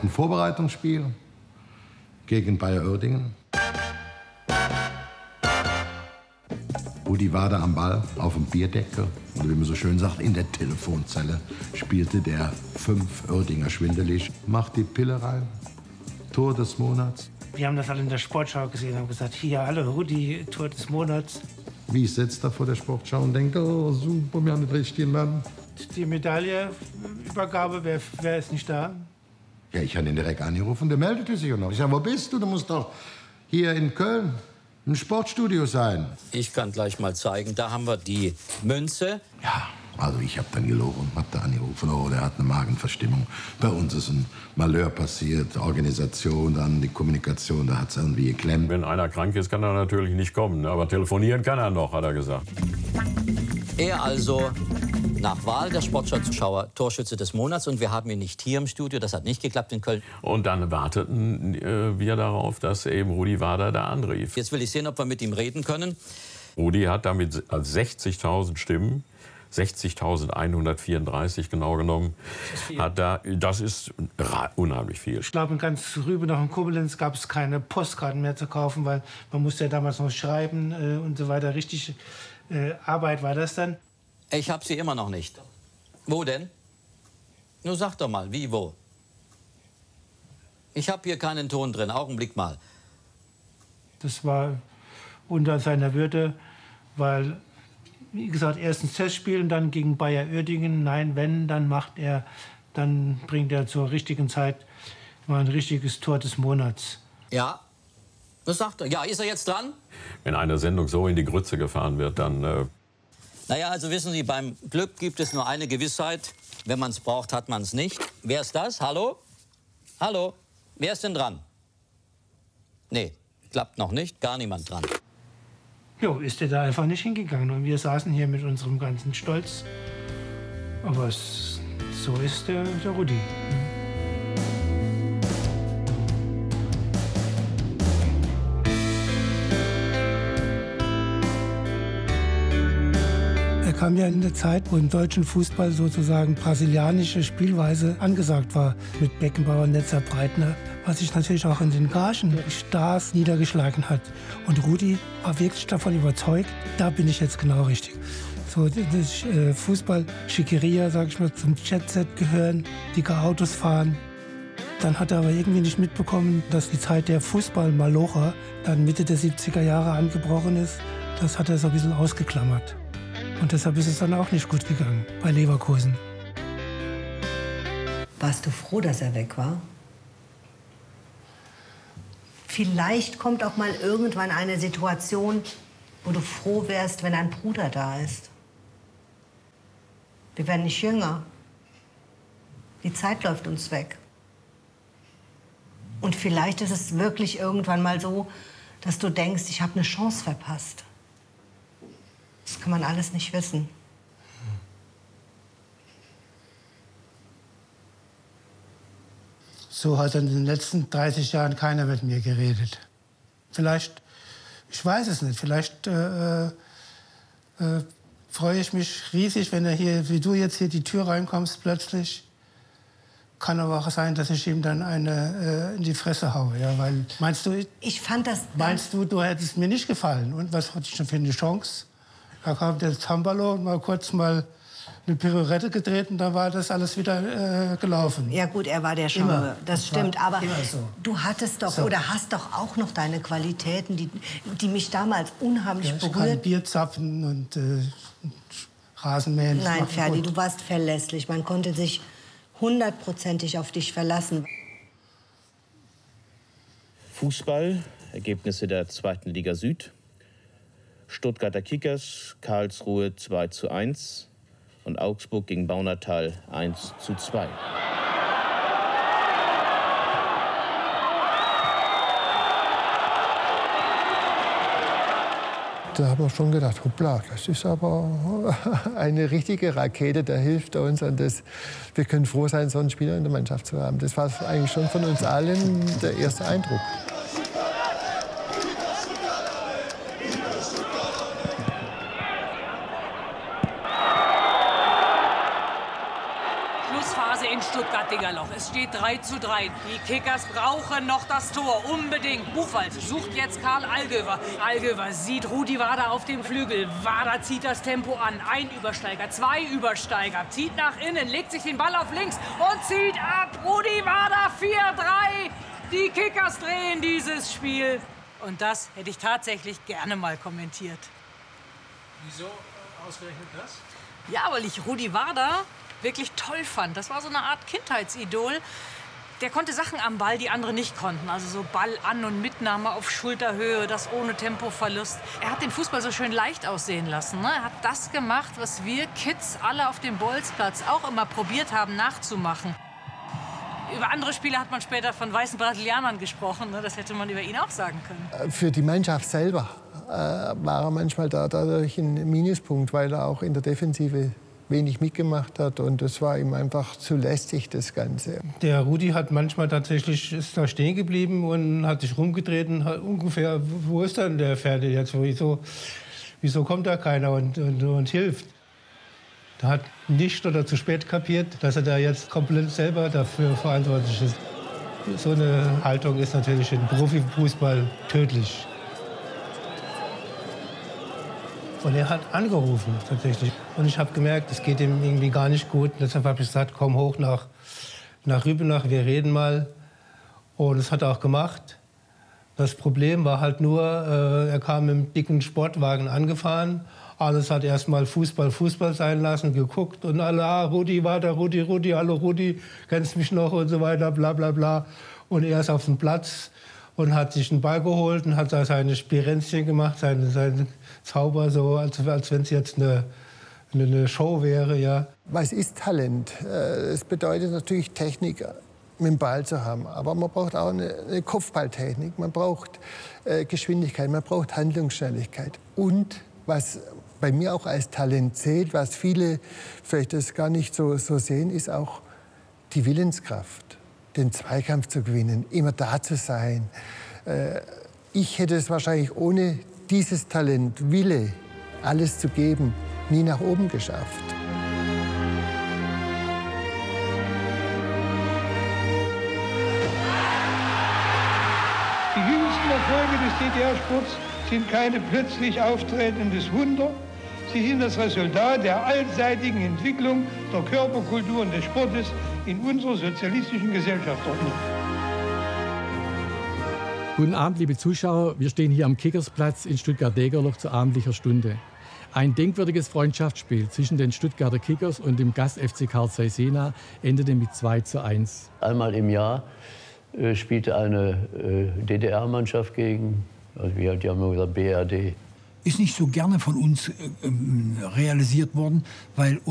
ein Vorbereitungsspiel gegen Bayer Uerdingen. Rudi war da am Ball auf dem Bierdeckel. Und wie man so schön sagt, in der Telefonzelle spielte der 5 Uerdinger schwindelig. Macht die Pille rein. Tor des Monats. Wir haben das alle in der Sportschau gesehen und haben gesagt, hier, hallo Rudi, Tor des Monats. Wie sitzt da vor der Sportschau und denkt, oh super, wir haben den richtigen Mann. Die Medailleübergabe, wer ist nicht da? Ja, ich habe ihn direkt angerufen, der meldete sich auch noch. Ich sage, wo bist du? Du musst doch hier in Köln im Sportstudio sein. Ich kann gleich mal zeigen, da haben wir die Münze. Ja, also ich habe dann gelogen, habe da angerufen, oh, der hat eine Magenverstimmung. Bei uns ist ein Malheur passiert, Organisation, dann die Kommunikation, da hat es irgendwie geklemmt. Wenn einer krank ist, kann er natürlich nicht kommen, aber telefonieren kann er noch, hat er gesagt. Er also nach Wahl der Sportschau-Zuschauer Torschütze des Monats. Und wir haben ihn nicht hier im Studio, das hat nicht geklappt in Köln. Und dann warteten wir darauf, dass eben Rudi Wader da anrief. Jetzt will ich sehen, ob wir mit ihm reden können. Rudi hat damit 60.000 Stimmen, 60.134 genau genommen, das ist unheimlich viel. Ich glaube, in ganz Rübe noch in Koblenz gab es keine Postkarten mehr zu kaufen, weil man musste ja damals noch schreiben und so weiter. Richtig Arbeit war das dann. Ich habe sie immer noch nicht. Wo denn? Nur sag doch mal, wie, wo? Ich habe hier keinen Ton drin, Augenblick mal. Das war unter seiner Würde, weil, wie gesagt, erst ein Testspiel und dann gegen Bayer Uerdingen. Nein, wenn, dann bringt er zur richtigen Zeit mal ein richtiges Tor des Monats. Ja, das sagt er. Ja, ist er jetzt dran? Wenn eine Sendung so in die Grütze gefahren wird, dann... Naja, also wissen Sie, beim Glück gibt es nur eine Gewissheit. Wenn man es braucht, hat man es nicht. Wer ist das? Hallo? Hallo? Wer ist denn dran? Nee, klappt noch nicht. Gar niemand dran. Jo, ist er da einfach nicht hingegangen. Und wir saßen hier mit unserem ganzen Stolz. Aber so ist der Rudi. Er kam ja in der Zeit, wo im deutschen Fußball sozusagen brasilianische Spielweise angesagt war. Mit Beckenbauer, Netzer, Breitner, was sich natürlich auch in den Gagen Stars niedergeschlagen hat. Und Rudi war wirklich davon überzeugt, da bin ich jetzt genau richtig. So das Fußball, Schickeria, sag ich mal, zum Jet-Set gehören, dicke Autos fahren. Dann hat er aber irgendwie nicht mitbekommen, dass die Zeit der Fußball-Malocher dann Mitte der 70er Jahre angebrochen ist. Das hat er so ein bisschen ausgeklammert. Und deshalb ist es dann auch nicht gut gegangen bei Leverkusen. Warst du froh, dass er weg war? Vielleicht kommt auch mal irgendwann eine Situation, wo du froh wärst, wenn ein Bruder da ist. Wir werden nicht jünger. Die Zeit läuft uns weg. Und vielleicht ist es wirklich irgendwann mal so, dass du denkst, ich habe eine Chance verpasst. Das kann man alles nicht wissen. So hat in den letzten 30 Jahren keiner mit mir geredet. Vielleicht, ich weiß es nicht, vielleicht freue ich mich riesig, wenn er hier, wie du jetzt hier die Tür reinkommst plötzlich. Kann aber auch sein, dass ich ihm dann eine in die Fresse haue. Ja, weil, meinst du, du hättest mir nicht gefallen? Und was hatte ich schon für eine Chance? Da kam der Zambalo und mal kurz eine Pirouette gedreht und dann war das alles wieder gelaufen. Ja gut, er war der Schauer, Immer. das stimmt. Aber so. du hattest doch oder hast doch auch noch deine Qualitäten, die mich damals unheimlich Ich kann berührt. Bier zapfen und Rasenmähen. das Nein, macht Ferdi, gut. du warst verlässlich. Man konnte sich 100%ig auf dich verlassen. Fußball, Ergebnisse der 2. Liga Süd. Stuttgarter Kickers, Karlsruhe 2:1 und Augsburg gegen Baunatal 1:2. Da haben wir schon gedacht, hoppla, das ist aber eine richtige Rakete, der hilft uns. Und wir können froh sein, so einen Spieler in der Mannschaft zu haben. Das war eigentlich schon von uns allen der erste Eindruck. Schlussphase in Stuttgart. Rattinger Loch. Es steht 3:3. Die Kickers brauchen noch das Tor. Unbedingt. Buchwald sucht jetzt Karl Allgöwer. Allgöwer sieht Rudi Wader auf dem Flügel. Wader zieht das Tempo an. Ein Übersteiger, zwei Übersteiger. Zieht nach innen, legt sich den Ball auf links und zieht ab. Rudi Wader 4:3. Die Kickers drehen dieses Spiel. Und das hätte ich tatsächlich gerne mal kommentiert. Wieso ausgerechnet das? Ja, weil ich Rudi Wader wirklich toll fand. Das war so eine Art Kindheitsidol. Der konnte Sachen am Ball, die andere nicht konnten. Also so Ball an- und Mitnahme auf Schulterhöhe, das ohne Tempoverlust. Er hat den Fußball so schön leicht aussehen lassen. Ne? Er hat das gemacht, was wir Kids alle auf dem Bolzplatz auch immer probiert haben nachzumachen. Über andere Spieler hat man später von weißen Brasilianern gesprochen. Ne? Das hätte man über ihn auch sagen können. Für die Mannschaft selber war er manchmal dadurch ein Minuspunkt, weil er auch in der Defensive wenig mitgemacht hat. Und das war ihm einfach zu lästig, das Ganze. Der Rudi hat manchmal tatsächlich ist da stehen geblieben und hat sich rumgedreht und hat ungefähr, wo ist denn der Pferde jetzt? Wieso kommt da keiner und hilft? Er hat nicht oder zu spät kapiert, dass er da jetzt komplett selber dafür verantwortlich ist. So eine Haltung ist natürlich im Profifußball tödlich. Und er hat angerufen, tatsächlich. Und ich habe gemerkt, es geht ihm irgendwie gar nicht gut. Und deshalb habe ich gesagt, komm hoch nach Rübenach, wir reden mal. Und das hat er auch gemacht. Das Problem war halt nur, er kam mit einem dicken Sportwagen angefahren. Alles hat erst mal Fußball sein lassen, geguckt. Und alle, Rudi, Wader, Rudi, hallo Rudi, kennst mich noch und so weiter, bla bla bla. Und er ist auf den Platz und hat sich einen Ball geholt und hat da seine Spirenzchen gemacht, seine Zauber, so, als wenn es jetzt eine Show wäre. Ja. Was ist Talent? Es bedeutet natürlich Technik mit dem Ball zu haben. Aber man braucht auch eine Kopfballtechnik, man braucht Geschwindigkeit, man braucht Handlungsschnelligkeit. Und was bei mir auch als Talent zählt, was viele vielleicht das gar nicht so sehen, ist auch die Willenskraft, den Zweikampf zu gewinnen, immer da zu sein. Ich hätte es wahrscheinlich ohne dieses Talent, Wille, alles zu geben, nie nach oben geschafft. Die jüngsten Erfolge des DDR-Sports sind keine plötzlich auftretendes Wunder. Sie sind das Resultat der allseitigen Entwicklung der Körperkultur und des Sportes in unserer sozialistischen Gesellschaftsordnung. Guten Abend, liebe Zuschauer. Wir stehen hier am Kickersplatz in Stuttgart-Degerloch zur abendlicher Stunde. Ein denkwürdiges Freundschaftsspiel zwischen den Stuttgarter Kickers und dem Gast-FC Carl Zeiss Jena endete mit 2:1. Einmal im Jahr spielte eine DDR-Mannschaft gegen, also die haben nur gesagt BRD. Ist nicht so gerne von uns realisiert worden, weil